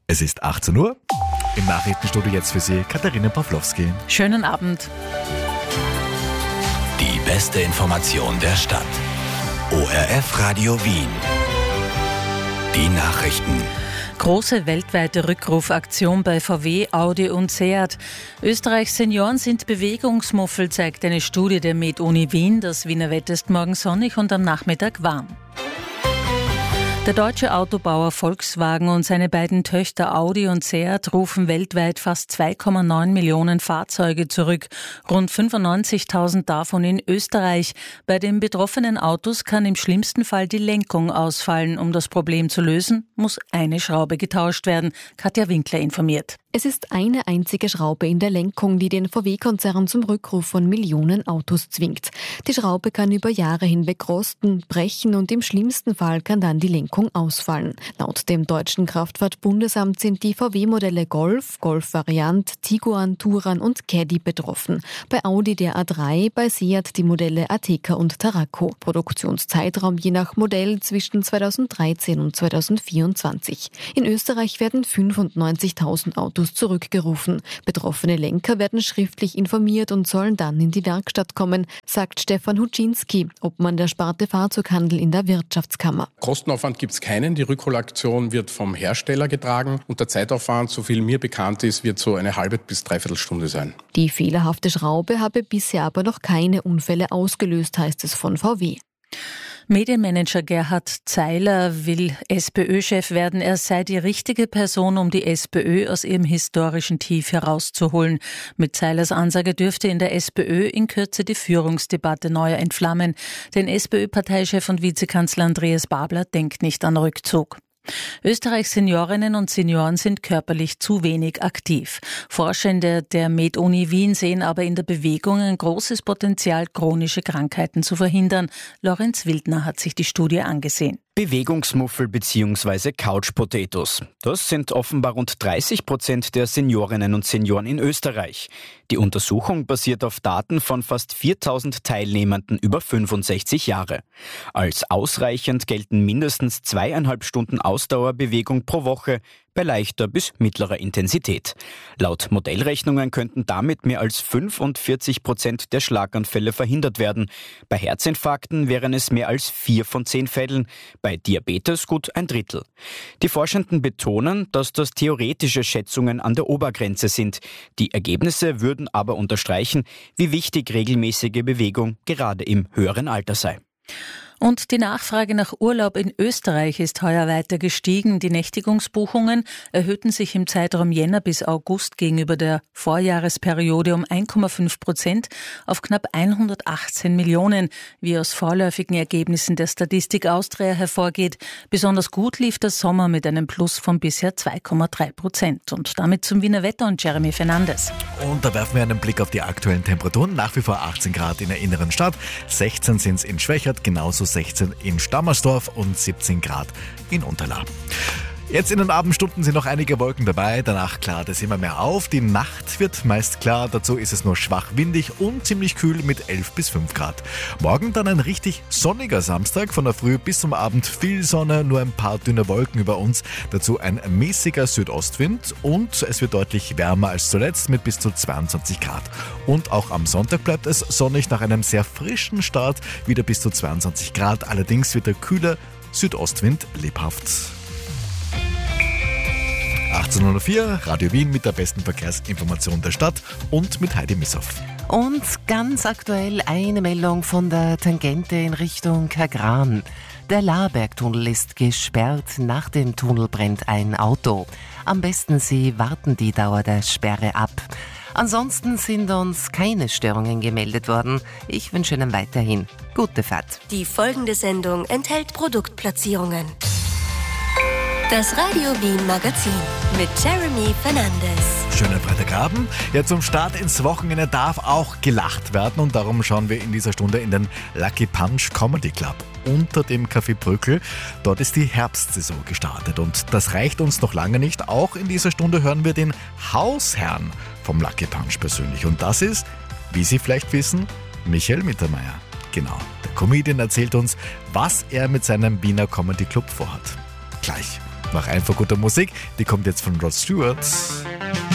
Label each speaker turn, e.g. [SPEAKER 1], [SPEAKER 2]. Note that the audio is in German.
[SPEAKER 1] Es ist 18 Uhr. Im Nachrichtenstudio jetzt für Sie Katharina Pawlowski.
[SPEAKER 2] Schönen Abend.
[SPEAKER 3] Die beste Information der Stadt. ORF Radio Wien. Die Nachrichten.
[SPEAKER 2] Große weltweite Rückrufaktion bei VW, Audi und Seat. Österreichs Senioren sind Bewegungsmuffel, zeigt eine Studie der Med-Uni Wien. Das Wiener Wetter ist morgen sonnig und am Nachmittag warm. Der deutsche Autobauer Volkswagen und seine beiden Töchter Audi und Seat rufen weltweit fast 2,9 Millionen Fahrzeuge zurück, rund 95.000 davon in Österreich. Bei den betroffenen Autos kann im schlimmsten Fall die Lenkung ausfallen. Um das Problem zu lösen, muss eine Schraube getauscht werden. Katja Winkler informiert.
[SPEAKER 4] Es ist eine einzige Schraube in der Lenkung, die den VW-Konzern zum Rückruf von Millionen Autos zwingt. Die Schraube kann über Jahre hinweg rosten, brechen und im schlimmsten Fall kann dann die Lenkung ausfallen. Laut dem deutschen Kraftfahrtbundesamt sind die VW-Modelle Golf, Golf-Variant, Tiguan, Touran und Caddy betroffen. Bei Audi der A3, bei Seat die Modelle Ateca und Tarraco. Produktionszeitraum je nach Modell zwischen 2013 und 2024. In Österreich werden 95.000 Autos zurückgerufen. Betroffene Lenker werden schriftlich informiert und sollen dann in die Werkstatt kommen, sagt Stefan Huczynski, Obmann der Sparte Fahrzeughandel in der Wirtschaftskammer.
[SPEAKER 5] Kostenaufwand gibt es keinen. Die Rückholaktion wird vom Hersteller getragen und der Zeitaufwand, so viel mir bekannt ist, wird so eine halbe bis dreiviertel Stunde sein.
[SPEAKER 4] Die fehlerhafte Schraube habe bisher aber noch keine Unfälle ausgelöst, heißt es von VW.
[SPEAKER 2] Medienmanager Gerhard Zeiler will SPÖ-Chef werden. Er sei die richtige Person, um die SPÖ aus ihrem historischen Tief herauszuholen. Mit Zeilers Ansage dürfte in der SPÖ in Kürze die Führungsdebatte neu entflammen. Denn SPÖ-Parteichef und Vizekanzler Andreas Babler denkt nicht an Rückzug. Österreichs Seniorinnen und Senioren sind körperlich zu wenig aktiv. Forschende der Med-Uni Wien sehen aber in der Bewegung ein großes Potenzial, chronische Krankheiten zu verhindern. Lorenz Wildner hat sich die Studie angesehen.
[SPEAKER 6] Bewegungsmuffel bzw. Couch Potatoes. Das sind offenbar rund 30% der Seniorinnen und Senioren in Österreich. Die Untersuchung basiert auf Daten von fast 4.000 Teilnehmenden über 65 Jahre. Als ausreichend gelten mindestens 2,5 Stunden Ausdauerbewegung pro Woche bei leichter bis mittlerer Intensität. Laut Modellrechnungen könnten damit mehr als 45% der Schlaganfälle verhindert werden. Bei Herzinfarkten wären es mehr als 4 von 10 Fällen, bei Diabetes gut 1/3. Die Forschenden betonen, dass das theoretische Schätzungen an der Obergrenze sind. Die Ergebnisse würden aber unterstreichen, wie wichtig regelmäßige Bewegung gerade im höheren Alter sei.
[SPEAKER 2] Und die Nachfrage nach Urlaub in Österreich ist heuer weiter gestiegen. Die Nächtigungsbuchungen erhöhten sich im Zeitraum Jänner bis August gegenüber der Vorjahresperiode um 1,5% auf knapp 118 Millionen, wie aus vorläufigen Ergebnissen der Statistik Austria hervorgeht. Besonders gut lief der Sommer mit einem Plus von bisher 2,3%. Und damit zum Wiener Wetter und Jeremy Fernandes.
[SPEAKER 1] Und da werfen wir einen Blick auf die aktuellen Temperaturen. Nach wie vor 18 Grad in der inneren Stadt, 16 sind es in Schwächert, genauso 16 in Stammersdorf und 17 Grad in Unterlaa. Jetzt in den Abendstunden sind noch einige Wolken dabei, danach klart es immer mehr auf. Die Nacht wird meist klar, dazu ist es nur schwach windig und ziemlich kühl mit 11 bis 5 Grad. Morgen dann ein richtig sonniger Samstag, von der Früh bis zum Abend viel Sonne, nur ein paar dünne Wolken über uns. Dazu ein mäßiger Südostwind und es wird deutlich wärmer als zuletzt mit bis zu 22 Grad. Und auch am Sonntag bleibt es sonnig nach einem sehr frischen Start, wieder bis zu 22 Grad. Allerdings wird der kühle Südostwind lebhaft. 1804, Radio Wien mit der besten Verkehrsinformation der Stadt und mit Heidi Missoff.
[SPEAKER 7] Und ganz aktuell eine Meldung von der Tangente in Richtung Kagran. Der Laarbergtunnel ist gesperrt, nach dem Tunnel brennt ein Auto. Am besten Sie warten die Dauer der Sperre ab. Ansonsten sind uns keine Störungen gemeldet worden. Ich wünsche Ihnen weiterhin gute Fahrt.
[SPEAKER 8] Die folgende Sendung enthält Produktplatzierungen. Das Radio Wien Magazin mit Jeremy Fernandes.
[SPEAKER 1] Schönen Freitagabend. Ja, zum Start ins Wochenende darf auch gelacht werden und darum schauen wir in dieser Stunde in den Lucky Punch Comedy Club unter dem Café Brückel. Dort ist die Herbstsaison gestartet und das reicht uns noch lange nicht. Auch in dieser Stunde hören wir den Hausherrn vom Lucky Punch persönlich und das ist, wie Sie vielleicht wissen, Michael Mittermeier. Genau, der Comedian erzählt uns, was er mit seinem Wiener Comedy Club vorhat. Gleich. Nach einfach guter Musik, die kommt jetzt von Rod Stewart.